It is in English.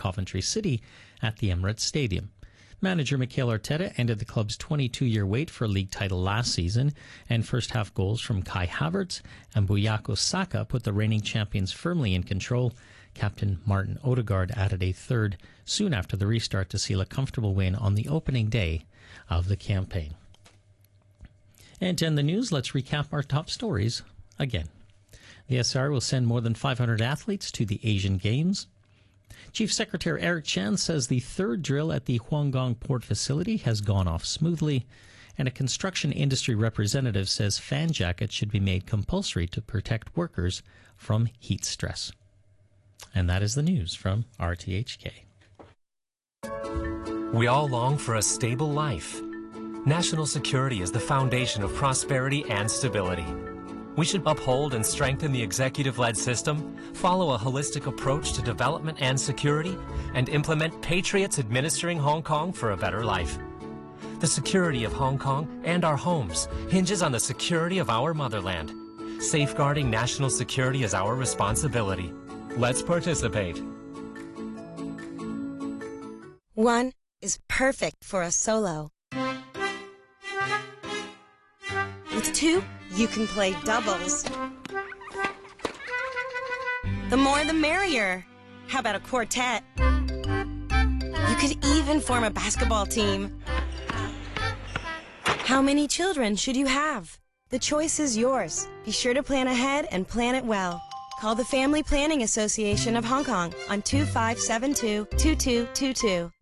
Coventry City at the Emirates Stadium. Manager Mikel Arteta ended the club's 22-year wait for a league title last season, and first-half goals from Kai Havertz and Bukayo Saka put the reigning champions firmly in control. Captain Martin Odegaard added a third soon after the restart to seal a comfortable win on the opening day of the campaign. And to end the news, let's recap our top stories again. The SR will send more than 500 athletes to the Asian Games. Chief Secretary Eric Chan says the third drill at the Huanggang port facility has gone off smoothly. And a construction industry representative says fan jackets should be made compulsory to protect workers from heat stress. And that is the news from RTHK. We all long for a stable life. National security is the foundation of prosperity and stability. We should uphold and strengthen the executive-led system, follow a holistic approach to development and security, and implement patriots administering Hong Kong for a better life. The security of Hong Kong and our homes hinges on the security of our motherland. Safeguarding national security is our responsibility. Let's participate. 1 is perfect for a solo. With 2, you can play doubles. The more the merrier. How about a quartet? You could even form a basketball team. How many children should you have? The choice is yours. Be sure to plan ahead and plan it well. Call the Family Planning Association of Hong Kong on 2572-2222.